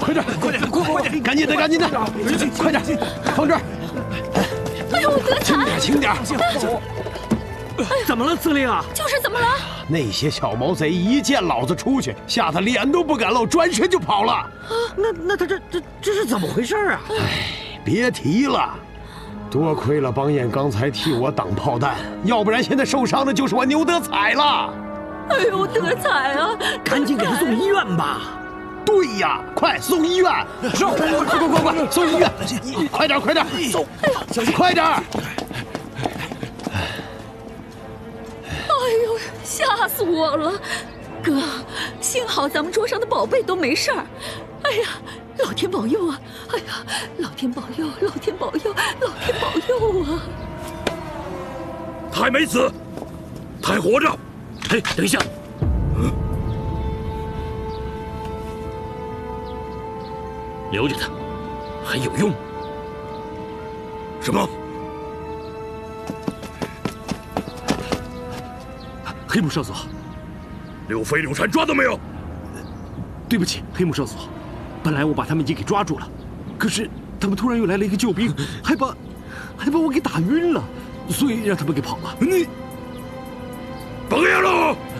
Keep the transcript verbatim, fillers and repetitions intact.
快点，快点，快快点，赶紧的，赶紧的，快点，放这儿。 哎呦，我得惨！ 轻点，轻点。 怎么了，司令啊？ 就是怎么了？ 那些小毛贼一见老子出去，吓得脸都不敢露，转身就跑了。 那那他这这这是怎么回事啊？ 哎，别提了。 多亏了邦彦刚才替我挡炮弹，要不然现在受伤的就是我牛德彩了。 哎呦，德彩啊！ 赶紧给他送医院吧。 对呀，快送医院！是，快快快快，送医院！快点快点，送！快点！ 哎呦，吓死我了！哥，幸好咱们桌上的宝贝都没事儿。哎呀！ 老天保佑啊！哎呀，老天保佑，老天保佑，老天保佑啊！ 他还没死，他还活着。 哎，等一下， 嗯， 留着他还有用。 什么？ 黑木少佐， 柳飞、柳禅抓到没有？ 对不起，黑木少佐。 本来我把他们已经给抓住了，可是他们突然又来了一个救兵，还把还把我给打晕了，所以让他们给跑了。 你，绑架了！